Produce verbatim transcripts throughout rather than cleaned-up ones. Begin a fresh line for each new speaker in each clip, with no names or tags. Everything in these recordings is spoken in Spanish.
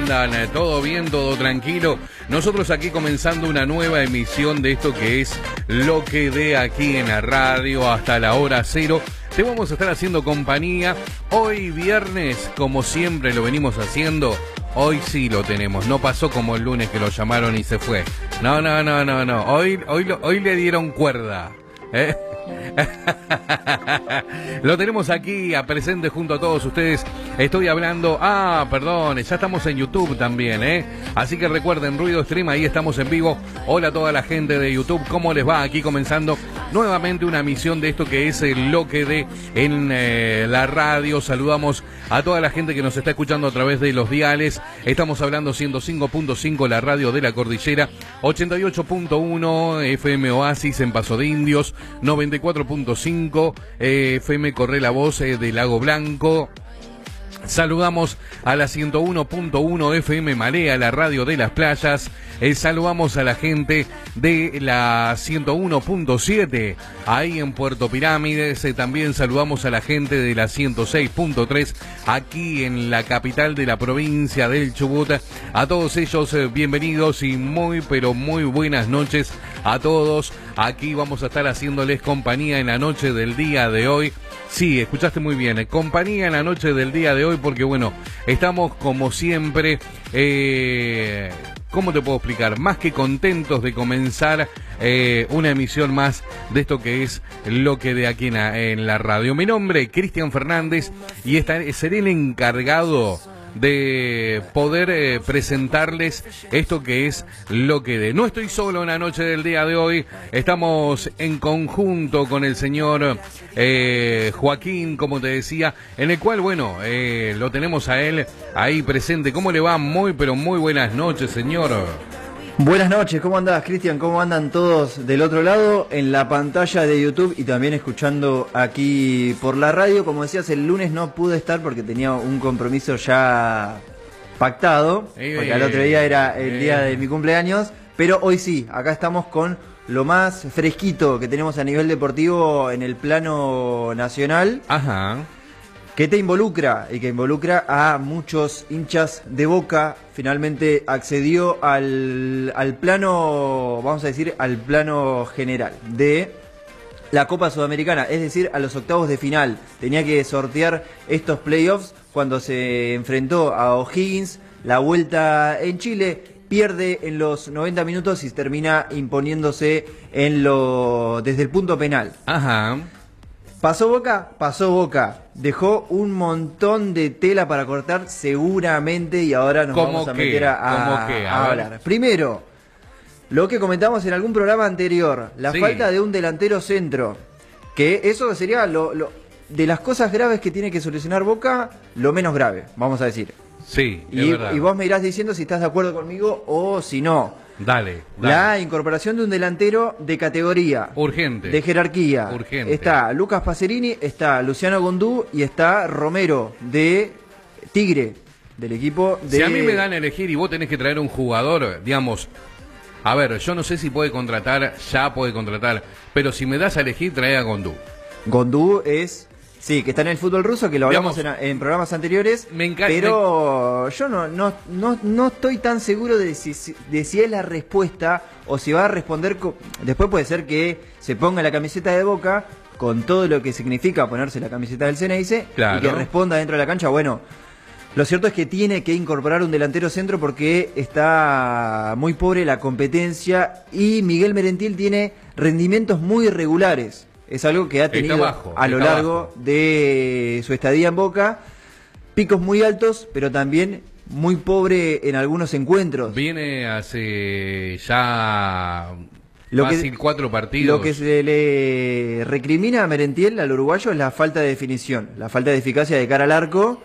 andan? ¿Todo bien? ¿Todo tranquilo? Nosotros aquí comenzando una nueva emisión de esto que es Lo que dé aquí en la radio hasta la hora cero. Te vamos a estar haciendo compañía hoy viernes, como siempre lo venimos haciendo. Hoy sí lo tenemos, no pasó como el lunes que lo llamaron y se fue. No, no, no, no, no. Hoy, hoy, hoy le dieron cuerda. ¿Eh? Lo tenemos aquí a presente junto a todos ustedes. Estoy hablando, ah, perdón, ya estamos en YouTube también, ¿eh? Así que recuerden, Ruido Stream, ahí estamos en vivo. Hola a toda la gente de YouTube, ¿cómo les va? Aquí comenzando nuevamente una misión de esto que es el Lo que dé en eh, la radio. Saludamos a toda la gente que nos está escuchando a través de los diales. Estamos hablando ciento cinco punto cinco, la radio de la cordillera, ochenta y ocho punto uno F M Oasis en Paso de Indios, noventa y cuatro punto cinco eh, F M Corre la Voz eh, de Lago Blanco. Saludamos a la ciento uno punto uno F M Marea, la radio de las playas. Eh, saludamos a la gente de la ciento uno punto siete ahí en Puerto Pirámides. Eh, también saludamos a la gente de la ciento seis punto tres aquí en la capital de la provincia del Chubut. A todos ellos, eh, bienvenidos y muy pero muy buenas noches a todos. Aquí vamos a estar haciéndoles compañía en la noche del día de hoy. Sí, escuchaste muy bien, eh, compañía en la noche del día de hoy porque bueno, estamos como siempre, eh, ¿cómo te puedo explicar? Más que contentos de comenzar eh, una emisión más de esto que es Lo que dé aquí en la, en la radio. Mi nombre es Cristian Fernández y esta, seré el encargado de poder eh, presentarles esto que es Lo que dé. No estoy solo en la noche del día de hoy, estamos en conjunto con el señor eh, Joaquín, como te decía, en el cual, bueno, eh, lo tenemos a él ahí presente. ¿Cómo le va? Muy, pero muy buenas noches, señor.
Buenas noches, ¿cómo andás, Cristian? ¿Cómo andan todos del otro lado en la pantalla de YouTube y también escuchando aquí por la radio? Como decías, el lunes no pude estar porque tenía un compromiso ya pactado, porque al otro día era el día de mi cumpleaños, pero hoy sí, acá estamos con lo más fresquito que tenemos a nivel deportivo en el plano nacional. Ajá. Que te involucra y que involucra a muchos hinchas de Boca. Finalmente accedió al, al plano, vamos a decir, al plano general de la Copa Sudamericana, es decir, a los octavos de final. Tenía que sortear estos playoffs cuando se enfrentó a O'Higgins, la vuelta en Chile, pierde en los noventa minutos y termina imponiéndose en lo, desde el punto penal. Ajá. ¿Pasó Boca? Pasó Boca. Dejó un montón de tela para cortar seguramente y ahora nos vamos a meter a, a,
qué?
a, a hablar. Primero, lo que comentamos en algún programa anterior, la sí. falta de un delantero centro, que eso sería lo, lo de las cosas graves que tiene que solucionar Boca, lo menos grave, vamos a decir.
Sí,
y,
es verdad.
Y vos me irás diciendo si estás de acuerdo conmigo o si no.
Dale, dale.
La incorporación de un delantero de categoría.
Urgente.
De jerarquía.
Urgente.
Está Lucas Pacerini, está Luciano Gondú y está Romero de Tigre, del equipo de...
Si a mí me dan a elegir y vos tenés que traer un jugador, digamos, a ver, yo no sé si puede contratar, ya puede contratar, pero si me das a elegir, trae a Gondú.
Gondú es... Sí, que está en el fútbol ruso, que lo hablamos Digamos, en, en programas anteriores, me encanta, pero me... yo no, no, no, no estoy tan seguro de si, de si es la respuesta o si va a responder... Con... Después puede ser que se ponga la camiseta de Boca con todo lo que significa ponerse la camiseta del Ceneice, claro, y que responda dentro de la cancha. Bueno, lo cierto es que tiene que incorporar un delantero centro porque está muy pobre la competencia y Miguel Merentiel tiene rendimientos muy irregulares. Es algo que ha tenido bajo, a lo largo bajo. de su estadía en Boca. Picos muy altos, pero también muy pobre en algunos encuentros.
Viene hace ya lo fácil que, cuatro partidos.
Lo que se le recrimina a Merentiel, al uruguayo, es la falta de definición, la falta de eficacia de cara al arco.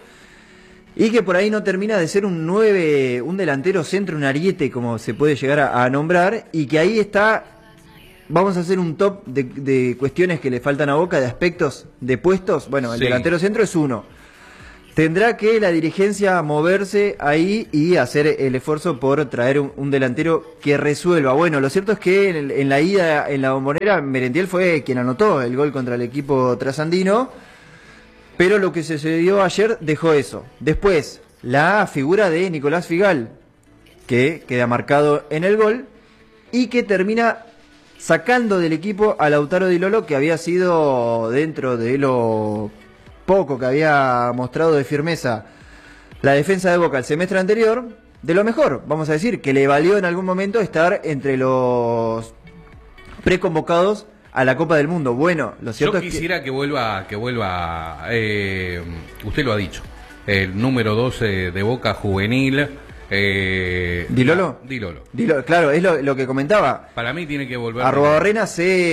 Y que por ahí no termina de ser un nueve, un delantero centro, un ariete, como se puede llegar a, a nombrar. Y que ahí está... Vamos a hacer un top de, de cuestiones que le faltan a Boca, de aspectos de puestos. Bueno, el sí. delantero centro es uno. Tendrá que la dirigencia moverse ahí y hacer el esfuerzo por traer un, un delantero que resuelva. Bueno, lo cierto es que en, en la ida en la Bombonera, Merentiel fue quien anotó el gol contra el equipo trasandino. Pero lo que sucedió ayer dejó eso. Después, la figura de Nicolás Figal, que queda marcado en el gol y que termina sacando del equipo a Lautaro Di Lolo, que había sido, dentro de lo poco que había mostrado de firmeza la defensa de Boca el semestre anterior, de lo mejor, vamos a decir, que le valió en algún momento estar entre los preconvocados a la Copa del Mundo. Bueno, lo cierto
Yo quisiera es que... que vuelva, que vuelva, eh, usted lo ha dicho, el número doce de Boca juvenil. Eh,
¿Di Lolo?
Di Lolo.
Di Lolo, claro, es lo, lo que comentaba.
Para mí tiene que volver.
Arruabarrena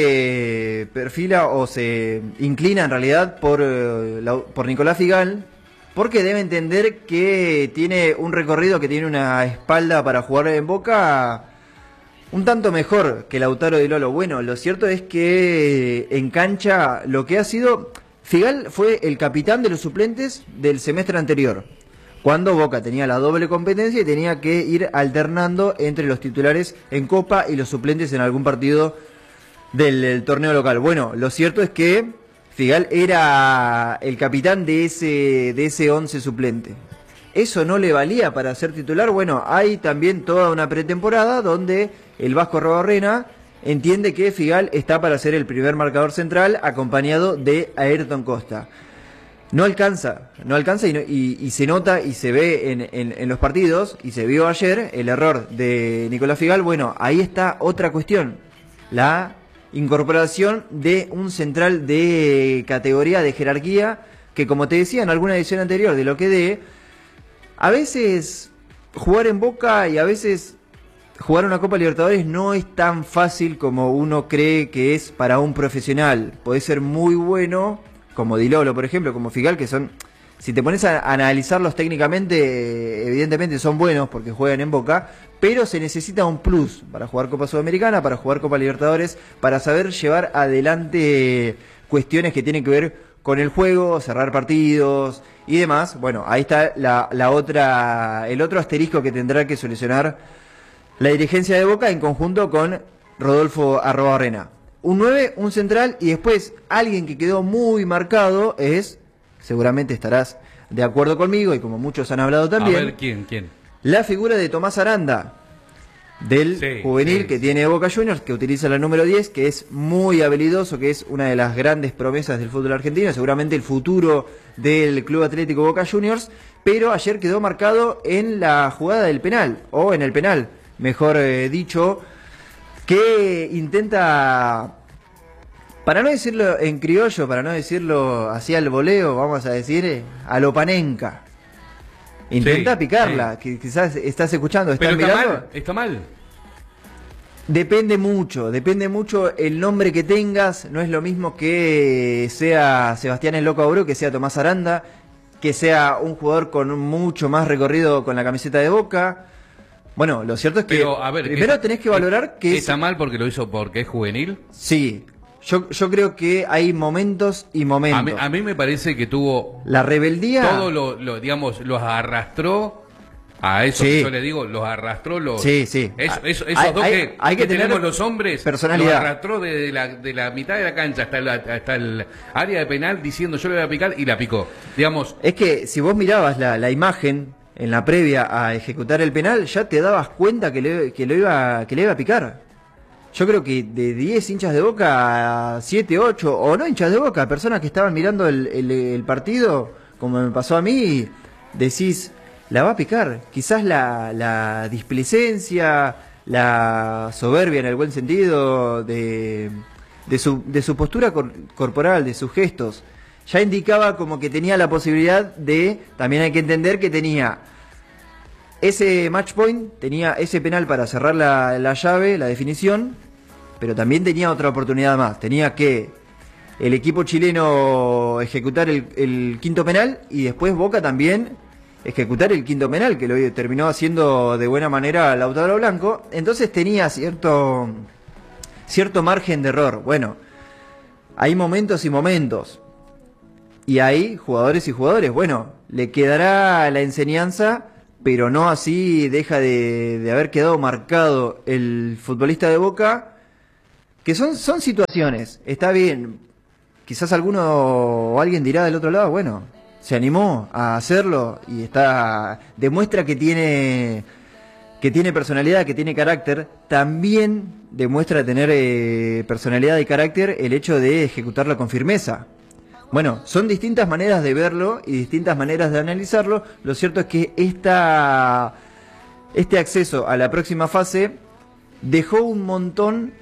se perfila o se inclina en realidad por, eh, la, por Nicolás Figal, porque debe entender que tiene un recorrido, que tiene una espalda para jugar en Boca un tanto mejor que Lautaro Di Lolo. Bueno, lo cierto es que en cancha lo que ha sido... Figal fue el capitán de los suplentes del semestre anterior, cuando Boca tenía la doble competencia y tenía que ir alternando entre los titulares en Copa y los suplentes en algún partido del, del torneo local. Bueno, lo cierto es que Figal era el capitán de ese, de ese once suplente. Eso no le valía para ser titular. Bueno, hay también toda una pretemporada donde el Vasco Arruabarrena entiende que Figal está para ser el primer marcador central, acompañado de Ayrton Costa. No alcanza, no alcanza y, no, y, y se nota y se ve en, en, en los partidos, y se vio ayer el error de Nicolás Figal. Bueno, ahí está otra cuestión, la incorporación de un central de categoría, de jerarquía, que como te decía en alguna edición anterior de Lo que dé, a veces jugar en Boca y a veces jugar una Copa Libertadores no es tan fácil como uno cree que es para un profesional. Puede ser muy bueno, como Di Lolo, por ejemplo, como Figal, que son, si te pones a analizarlos técnicamente, evidentemente son buenos porque juegan en Boca, pero se necesita un plus para jugar Copa Sudamericana, para jugar Copa Libertadores, para saber llevar adelante cuestiones que tienen que ver con el juego, cerrar partidos y demás. Bueno, ahí está la, la otra, el otro asterisco que tendrá que solucionar la dirigencia de Boca en conjunto con Rodolfo Arruabarrena. Un nueve, un central, y después alguien que quedó muy marcado es, seguramente estarás de acuerdo conmigo y como muchos han hablado también.
A ver, ¿quién? ¿Quién?
La figura de Tomás Aranda, del
sí,
juvenil
sí,
que
sí.
tiene Boca Juniors, que utiliza la número diez, que es muy habilidoso, que es una de las grandes promesas del fútbol argentino, seguramente el futuro del Club Atlético Boca Juniors, pero ayer quedó marcado en la jugada del penal, o en el penal, mejor eh, dicho, que intenta, para no decirlo en criollo, para no decirlo así al voleo, vamos a decir, eh, a lo Panenka. Intenta
sí,
picarla,
sí.
que quizás estás escuchando, estás
Pero está
mirando.
mal, está mal.
Depende mucho, depende mucho el nombre que tengas. No es lo mismo que sea Sebastián El Loco Abreu, que sea Tomás Aranda, que sea un jugador con mucho más recorrido con la camiseta de Boca. Bueno, lo cierto es que
Pero, a ver,
primero
está,
tenés que valorar que...
¿Está es, mal porque lo hizo porque es juvenil?
Sí, yo, yo creo que hay momentos y momentos.
A mí, a mí me parece que tuvo...
La rebeldía...
Todo lo, lo digamos, los arrastró a eso
sí.
que yo le digo, los arrastró los...
Sí, sí.
Eso, eso, esos
hay,
dos
hay,
que,
hay que,
que
tener
tenemos los hombres,
personalidad.
los arrastró de la, de la mitad de la cancha hasta, la, hasta el área de penal diciendo yo le voy a picar y la picó. Digamos...
Es que si vos mirabas la, la imagen en la previa a ejecutar el penal, ya te dabas cuenta que le, que lo iba, que le iba a picar. Yo creo que de diez hinchas de Boca, siete, ocho, o no hinchas de Boca, personas que estaban mirando el, el, el partido, como me pasó a mí, decís, la va a picar. Quizás la, la displicencia, la soberbia en el buen sentido de, de, su, de su postura cor, corporal, de sus gestos, ya indicaba como que tenía la posibilidad de, también hay que entender que tenía ese match point, tenía ese penal para cerrar la, la llave, la definición, pero también tenía otra oportunidad más. Tenía que el equipo chileno ejecutar el, el quinto penal y después Boca también ejecutar el quinto penal, que lo terminó haciendo de buena manera Lautaro Blanco. Entonces tenía cierto, cierto margen de error. Bueno, hay momentos y momentos. Y hay jugadores y jugadores. Bueno, le quedará la enseñanza, pero no así deja de, de haber quedado marcado el futbolista de Boca, que son, son situaciones, está bien, quizás alguno o alguien dirá del otro lado, bueno, se animó a hacerlo y está demuestra que tiene que tiene personalidad, que tiene carácter. También demuestra tener eh, personalidad y carácter el hecho de ejecutarlo con firmeza. Bueno, son distintas maneras de verlo y distintas maneras de analizarlo. Lo cierto es que esta, este acceso a la próxima fase dejó un montón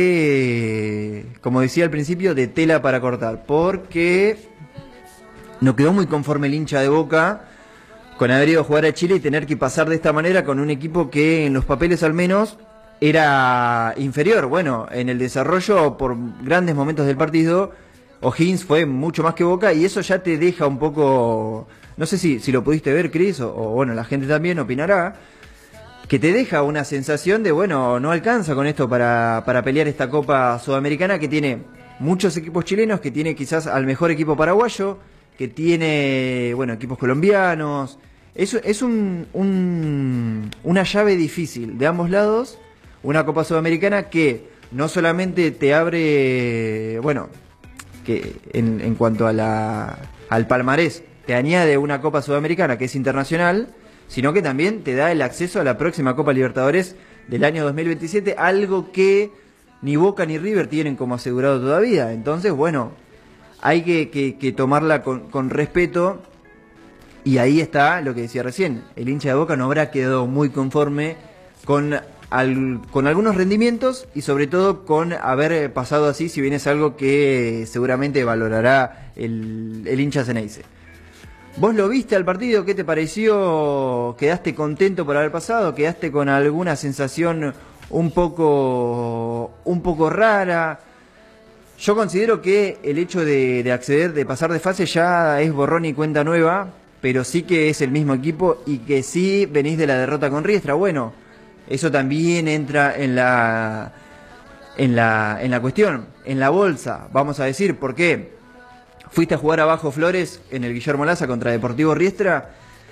de, como decía al principio, de tela para cortar, porque no quedó muy conforme el hincha de Boca con haber ido a jugar a Chile y tener que pasar de esta manera con un equipo que en los papeles al menos era inferior. Bueno, en el desarrollo por grandes momentos del partido O'Higgins fue mucho más que Boca y eso ya te deja un poco, no sé si, si lo pudiste ver, Cris, o, o bueno, la gente también opinará, que te deja una sensación de, bueno, no alcanza con esto para, para pelear esta Copa Sudamericana, que tiene muchos equipos chilenos, que tiene quizás al mejor equipo paraguayo, que tiene, bueno, equipos colombianos. Es, es un, un, una llave difícil de ambos lados, una Copa Sudamericana que no solamente te abre, bueno, que en, en cuanto a la, al palmarés, te añade una Copa Sudamericana que es internacional, sino que también te da el acceso a la próxima Copa Libertadores del año dos mil veintisiete, algo que ni Boca ni River tienen como asegurado todavía. Entonces, bueno, hay que, que, que tomarla con, con respeto, y ahí está lo que decía recién, el hincha de Boca no habrá quedado muy conforme con, al, con algunos rendimientos y sobre todo con haber pasado así, si bien es algo que seguramente valorará el, el hincha Ceneice. ¿Vos lo viste al partido? ¿Qué te pareció? ¿Quedaste contento por haber pasado? ¿Quedaste con alguna sensación un poco, un poco rara? Yo considero que el hecho de, de acceder, de pasar de fase ya es borrón y cuenta nueva, pero sí que es el mismo equipo y que sí venís de la derrota con Riestra. Bueno, eso también entra en la, en la, en la cuestión, en la bolsa, vamos a decir, ¿por qué? Fuiste a jugar a Bajo Flores en el Guillermo Laza contra Deportivo Riestra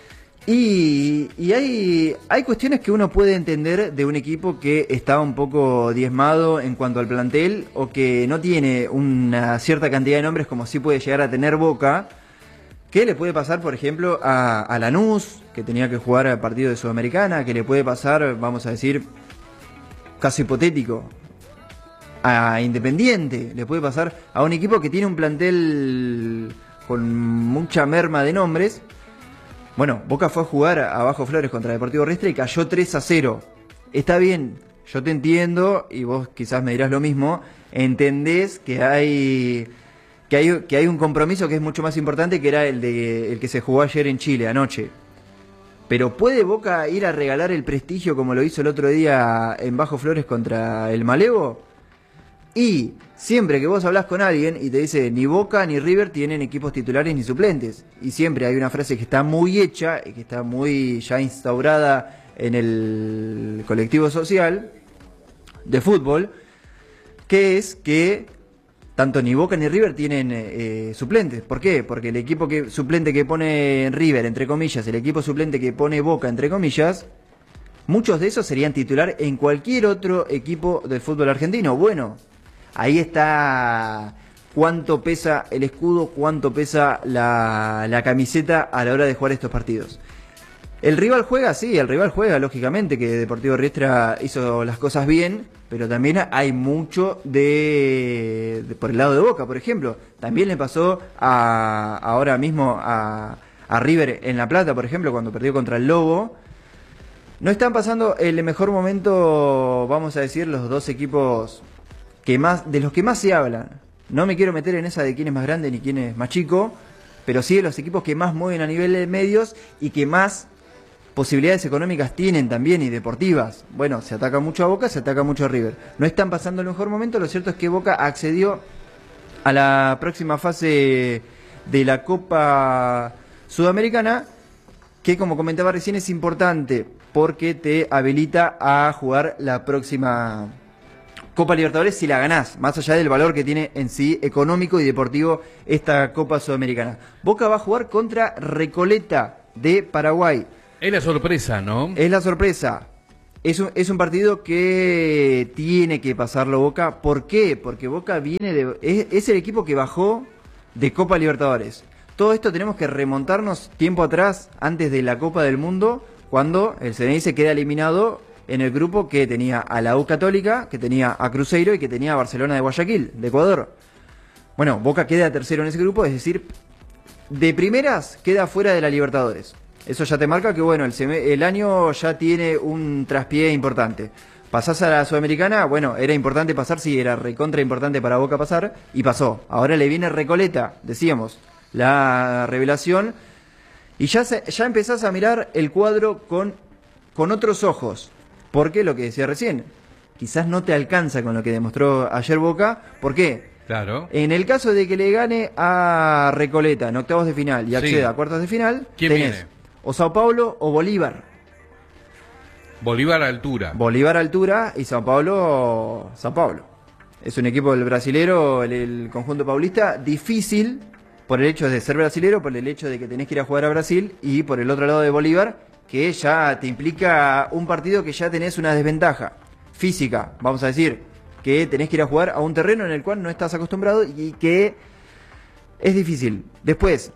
y, y hay, hay cuestiones que uno puede entender de un equipo que está un poco diezmado en cuanto al plantel o que no tiene una cierta cantidad de nombres como sí puede llegar a tener Boca. ¿Qué le puede pasar, por ejemplo, a, a Lanús, que tenía que jugar al partido de Sudamericana? ¿Qué le puede pasar, vamos a decir, caso hipotético, a Independiente? Le puede pasar a un equipo que tiene un plantel con mucha merma de nombres. Bueno, Boca fue a jugar a Bajo Flores contra Deportivo Riestra y cayó tres a cero. Está bien, yo te entiendo, y vos quizás me dirás lo mismo, entendés que hay... Que hay, que hay un compromiso que es mucho más importante, que era el de el que se jugó ayer en Chile, anoche. Pero ¿puede Boca ir a regalar el prestigio como lo hizo el otro día en Bajo Flores contra el Malevo? Y siempre que vos hablás con alguien y te dice ni Boca ni River tienen equipos titulares ni suplentes, y siempre hay una frase que está muy hecha y que está muy ya instaurada en el colectivo social de fútbol, que es que tanto ni Boca ni River tienen eh, suplentes. ¿Por qué? Porque el equipo que suplente que pone River, entre comillas, el equipo suplente que pone Boca, entre comillas, muchos de esos serían titular en cualquier otro equipo del fútbol argentino. Bueno, ahí está cuánto pesa el escudo, cuánto pesa la, la camiseta a la hora de jugar estos partidos. ¿El rival juega? Sí, el rival juega, lógicamente, que Deportivo Riestra hizo las cosas bien, pero también hay mucho de, de por el lado de Boca, por ejemplo. También le pasó a, ahora mismo a, a River en La Plata, por ejemplo, cuando perdió contra el Lobo. No están pasando el mejor momento, vamos a decir, los dos equipos que más de los que más se hablan. No me quiero meter en esa de quién es más grande ni quién es más chico, pero sí de los equipos que más mueven a nivel de medios y que más posibilidades económicas tienen también y deportivas. Bueno, se ataca mucho a Boca, se ataca mucho a River. No están pasando el mejor momento. Lo cierto es que Boca accedió a la próxima fase de la Copa Sudamericana, que como comentaba recién es importante porque te habilita a jugar la próxima Copa Libertadores si la ganás, más allá del valor que tiene en sí económico y deportivo esta Copa Sudamericana. Boca va a jugar contra Recoleta de Paraguay.
Es la sorpresa, ¿no?
Es la sorpresa. Es un, es un partido que tiene que pasarlo Boca. ¿Por qué? Porque Boca viene de... Es, es el equipo que bajó de Copa Libertadores. todo esto tenemos que remontarnos tiempo atrás, antes de la Copa del Mundo, cuando el C N I se queda eliminado en el grupo que tenía a la U Católica, que tenía a Cruzeiro y que tenía a Barcelona de Guayaquil, de Ecuador. Bueno, Boca queda tercero en ese grupo, es decir, de primeras queda fuera de la Libertadores. Eso ya te marca que, bueno, el, el año ya tiene un traspié importante. Pasás a la Sudamericana, bueno, era importante pasar, sí, era recontra importante para Boca pasar, y pasó. Ahora le viene Recoleta, decíamos, la revelación, y ya, se, ya empezás a mirar el cuadro con, con otros ojos. Porque lo que decía recién, quizás no te alcanza con lo que demostró ayer Boca. ¿Por qué?
Claro.
En el caso de que le gane a Recoleta en octavos de final y acceda sí. a cuartos de final,
¿quién
tenés
viene?
O Sao Paulo o Bolívar.
Bolívar a altura.
Bolívar a altura y Sao Paulo, Sao Paulo. Es un equipo del brasilero, el, el conjunto paulista, difícil por el hecho de ser brasilero, por el hecho de que tenés que ir a jugar a Brasil, y por el otro lado de Bolívar, que ya te implica un partido que ya tenés una desventaja física, vamos a decir, que tenés que ir a jugar a un terreno en el cual no estás acostumbrado y que es difícil. Después,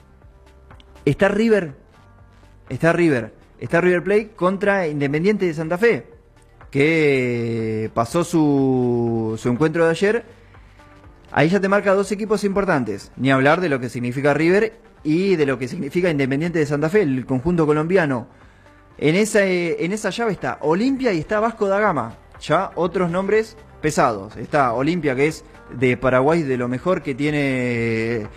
está River, está River, está River Plate contra Independiente de Santa Fe, que pasó su, su encuentro de ayer. Ahí ya te marca dos equipos importantes, ni hablar de lo que significa River y de lo que significa Independiente de Santa Fe, el conjunto colombiano. En esa, en esa llave está Olimpia y está Vasco da Gama, ya otros nombres pesados. Está Olimpia, que es de Paraguay, de lo mejor que tiene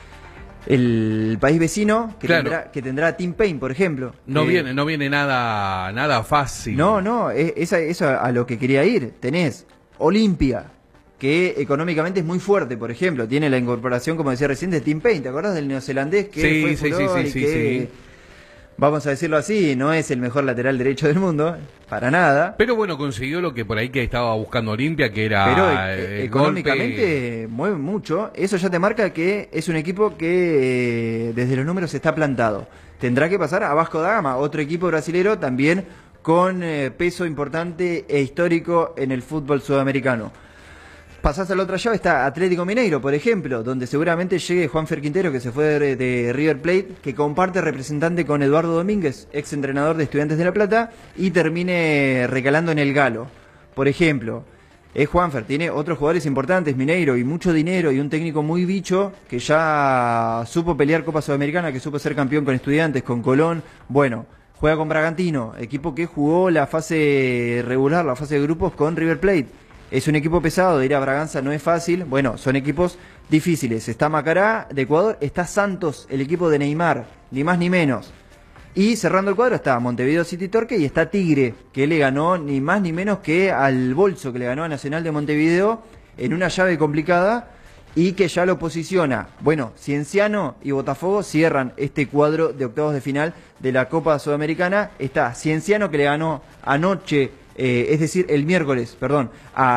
el país vecino, que, claro. tendrá, que tendrá Tim Payne, por ejemplo.
No
eh,
viene, no viene nada, nada fácil.
No, no, es, es, a, es a, a lo que quería ir. Tenés Olimpia, que económicamente es muy fuerte, por ejemplo, tiene la incorporación, como decía recién, de Tim Payne. ¿Te acordás del neozelandés que
sí,
fue
sí,
furor
sí,
y
sí,
que,
sí.
vamos a decirlo así, no es el mejor lateral derecho del mundo, para nada?
Pero bueno, consiguió lo que por ahí que estaba buscando Olimpia, que era
Pero
eh,
eh, económicamente golpe. Mueve mucho. Eso ya te marca que es un equipo que eh, desde los números está plantado. Tendrá que pasar a Vasco da Gama, otro equipo brasilero también con eh, peso importante e histórico en el fútbol sudamericano. Pasás a la otra llave, está Atlético Mineiro, por ejemplo, donde seguramente llegue Juanfer Quintero, que se fue de, de River Plate, que comparte representante con Eduardo Domínguez, ex entrenador de Estudiantes de La Plata, y termine recalando en el Galo. Por ejemplo, es Juanfer, tiene otros jugadores importantes, Mineiro, y mucho dinero, y un técnico muy bicho, que ya supo pelear Copa Sudamericana, que supo ser campeón con Estudiantes, con Colón. Bueno, juega con Bragantino, equipo que jugó la fase regular, la fase de grupos con River Plate. Es un equipo pesado, de ir a Braganza no es fácil. Bueno, son equipos difíciles. Está Macará de Ecuador, está Santos, el equipo de Neymar, ni más ni menos. Y cerrando el cuadro está Montevideo City Torque y está Tigre, que le ganó ni más ni menos que al Bolso, que le ganó a Nacional de Montevideo en una llave complicada y que ya lo posiciona. Bueno, Cienciano y Botafogo cierran este cuadro de octavos de final de la Copa Sudamericana. Está Cienciano, que le ganó anoche, Eh, es decir, el miércoles, perdón,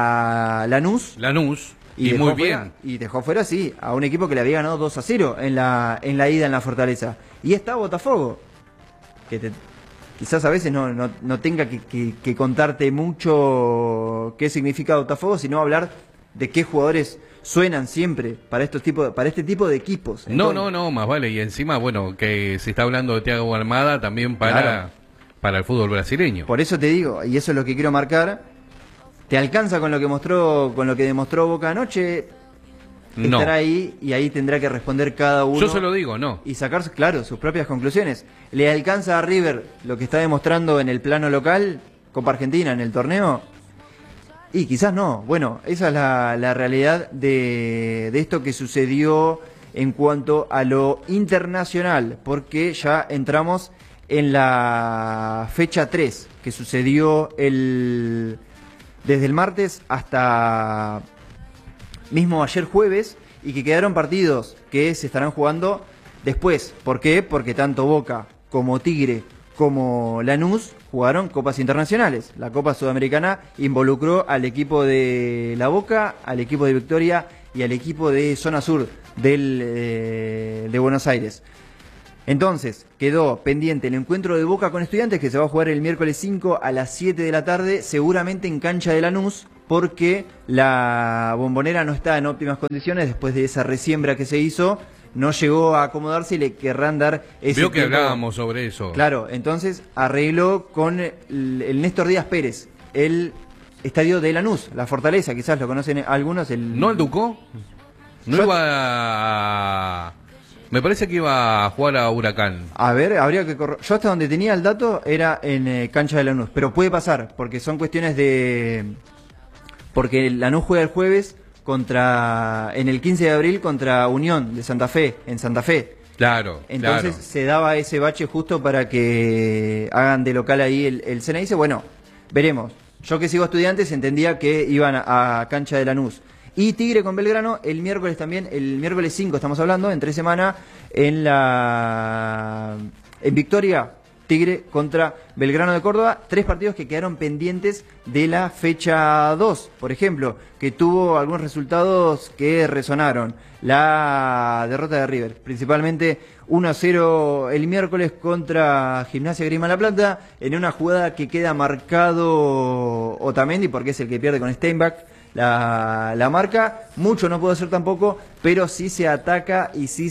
a Lanús.
Lanús, y, y muy bien.
Fuera, y dejó fuera, sí, a un equipo que le había ganado dos a cero en la, en la ida en la Fortaleza. Y está Botafogo, que te, quizás a veces no, no, no tenga que, que, que contarte mucho qué significa Botafogo, sino hablar de qué jugadores suenan siempre para estos tipos, para este tipo de equipos.
No, Entonces, no, no, más vale. Y encima, bueno, que se está hablando de Thiago Almada también para... Claro. Para el fútbol brasileño.
Por eso te digo, y eso es lo que quiero marcar, ¿te alcanza con lo que mostró, con lo que demostró Boca anoche?
No.
Estará ahí y ahí tendrá que responder cada uno.
Yo se lo digo, no.
Y sacar, claro, sus propias conclusiones. ¿Le alcanza a River lo que está demostrando en el plano local, Copa Argentina, en el torneo? Y quizás no. Bueno, esa es la, la realidad de, de esto que sucedió en cuanto a lo internacional, porque ya entramos en la fecha tres, que sucedió el desde el martes hasta mismo ayer jueves, y que quedaron partidos que se estarán jugando después. ¿Por qué? Porque tanto Boca como Tigre como Lanús jugaron copas internacionales. La Copa Sudamericana involucró al equipo de La Boca, al equipo de Victoria y al equipo de Zona Sur del, eh, de Buenos Aires. Entonces, quedó pendiente el encuentro de Boca con Estudiantes, que se va a jugar el miércoles cinco a las siete de la tarde, seguramente en cancha de Lanús, porque la Bombonera no está en óptimas condiciones después de esa resiembra que se hizo. no llegó a acomodarse y le querrán dar ese
Vio que
tiempo.
hablábamos sobre eso.
Claro, entonces arregló con el, el Néstor Díaz Pérez, el estadio de Lanús, la Fortaleza, quizás lo conocen algunos. El...
¿No el Ducó? No
Yo...
iba a... Me parece que iba a jugar a Huracán.
A ver, habría que correr. Yo hasta donde tenía el dato era en eh, cancha de Lanús, pero puede pasar, porque son cuestiones de... Porque Lanús juega el jueves contra en el quince de abril contra Unión de Santa Fe, en Santa Fe.
Claro,
Entonces
claro.
se daba ese bache justo para que hagan de local ahí el, el Ceneice. Bueno, veremos. Yo que sigo Estudiantes entendía que iban a, a cancha de Lanús. Y Tigre con Belgrano el miércoles también, el miércoles cinco estamos hablando, en tres semanas, en la en Victoria, Tigre contra Belgrano de Córdoba, tres partidos que quedaron pendientes de la fecha dos, por ejemplo, que tuvo algunos resultados que resonaron. La derrota de River, principalmente uno a cero el miércoles contra Gimnasia Grima La Plata, en una jugada que queda marcado Otamendi, porque es el que pierde con Steinbach la, la marca. Mucho no puedo hacer tampoco, pero sí se ataca y sí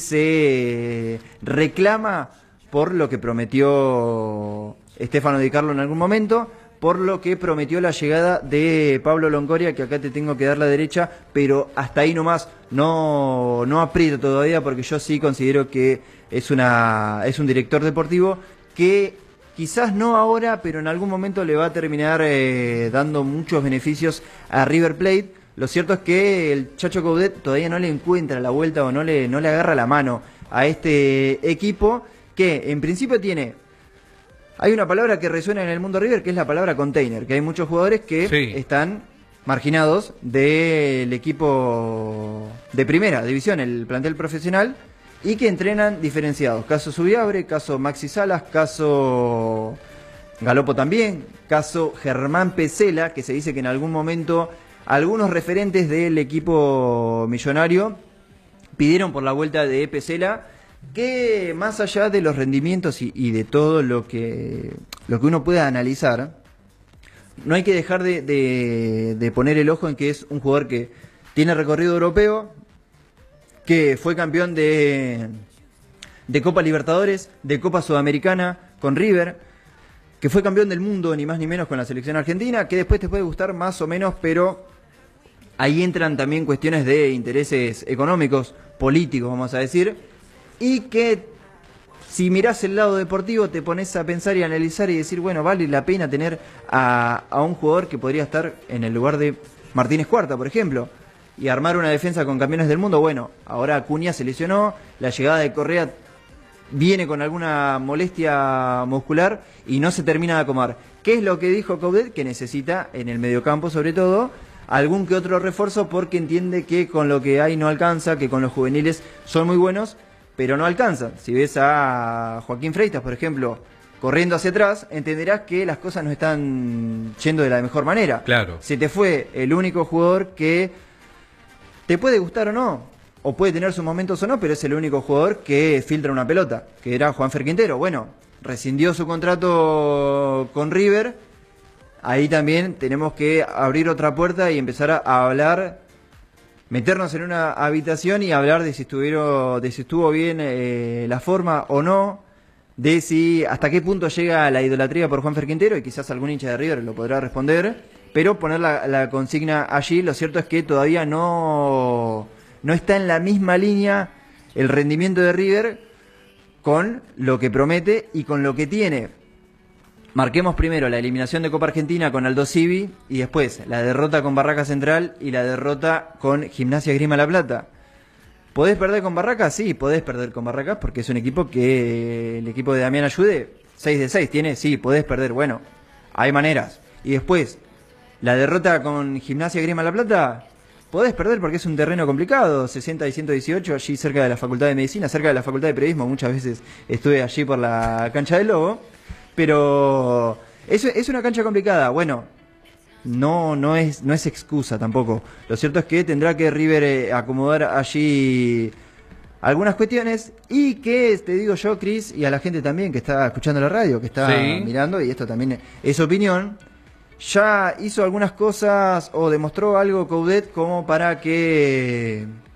se reclama por lo que prometió Stefano Di Carlo en algún momento, por lo que prometió la llegada de Pablo Longoria, que acá te tengo que dar la derecha, pero hasta ahí nomás, no, no aprieto todavía, porque yo sí considero que es, una, es un director deportivo que quizás no ahora, pero en algún momento le va a terminar eh, dando muchos beneficios a River Plate. Lo cierto es que el Chacho Coudet todavía no le encuentra la vuelta o no le, no le agarra la mano a este equipo, que en principio tiene... Hay una palabra que resuena en el mundo River, que es la palabra container, que hay muchos jugadores que
Sí.
están marginados del equipo de primera división, el plantel profesional, y que entrenan diferenciados. Caso Subiabre, caso Maxi Salas, caso Galopo también, caso Germán Pesela, que se dice que en algún momento algunos referentes del equipo millonario pidieron por la vuelta de Pesela, que más allá de los rendimientos y, y de todo lo que, lo que uno pueda analizar, no hay que dejar de, de, de poner el ojo en que es un jugador que tiene recorrido europeo, que fue campeón de, de Copa Libertadores, de Copa Sudamericana con River, que fue campeón del mundo ni más ni menos con la selección argentina, que después te puede gustar más o menos, pero ahí entran también cuestiones de intereses económicos, políticos, vamos a decir, y que si mirás el lado deportivo te pones a pensar y analizar y decir, bueno, vale la pena tener a, a un jugador que podría estar en el lugar de Martínez Cuarta, por ejemplo, y armar una defensa con campeones del mundo. Bueno, ahora Acuña se lesionó, la llegada de Correa viene con alguna molestia muscular y no se termina de acomodar. ¿Qué es lo que dijo Coudet? Que necesita, en el mediocampo sobre todo, algún que otro refuerzo, porque entiende que con lo que hay no alcanza, que con los juveniles son muy buenos, pero no alcanzan. Si ves a Joaquín Freitas, por ejemplo, corriendo hacia atrás, entenderás que las cosas no están yendo de la mejor manera.
Claro.
Se te fue el único jugador que te puede gustar o no, o puede tener sus momentos o no, pero es el único jugador que filtra una pelota, que era Juanfer Quintero. Bueno, rescindió su contrato con River. Ahí también tenemos que abrir otra puerta y empezar a, a hablar, meternos en una habitación y hablar de si estuvieron, de si estuvo bien eh, la forma o no, de si hasta qué punto llega la idolatría por Juanfer Quintero, y quizás algún hincha de River lo podrá responder, pero poner la, la consigna allí. Lo cierto es que todavía no, no está en la misma línea el rendimiento de River con lo que promete y con lo que tiene. Marquemos primero la eliminación de Copa Argentina con Aldo Civi y después la derrota con Barraca Central y la derrota con Gimnasia Grima La Plata. ¿Podés perder con Barracas? Sí, podés perder con Barracas, porque es un equipo que el equipo de Damián Ayude seis de seis tiene. Sí, podés perder, bueno, hay maneras. Y después, la derrota con Gimnasia Grima La Plata, podés perder porque es un terreno complicado, sesenta y ciento dieciocho, allí cerca de la Facultad de Medicina, cerca de la Facultad de Periodismo. Muchas veces estuve allí por la cancha del Lobo. Pero es, es una cancha complicada. Bueno, no, no, es, no es excusa tampoco. Lo cierto es que tendrá que River eh, acomodar allí algunas cuestiones, y que, te digo yo, Cris, y a la gente también que está escuchando la radio, que está
Sí.
mirando, y esto también es opinión, ya hizo algunas cosas o demostró algo Coudet como para que